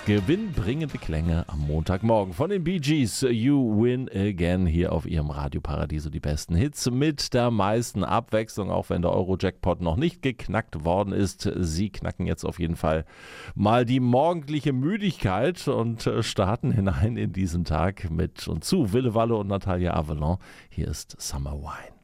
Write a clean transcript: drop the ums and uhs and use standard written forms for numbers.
Gewinnbringende Klänge am Montagmorgen von den Bee Gees. You Win Again hier auf ihrem Radioparadiso. Die besten Hits mit der meisten Abwechslung, auch wenn der Euro-Jackpot noch nicht geknackt worden ist. Sie knacken jetzt auf jeden Fall mal die morgendliche Müdigkeit und starten hinein in diesen Tag mit und zu Wille Walle und Natalia Avalon. Hier ist Summer Wine.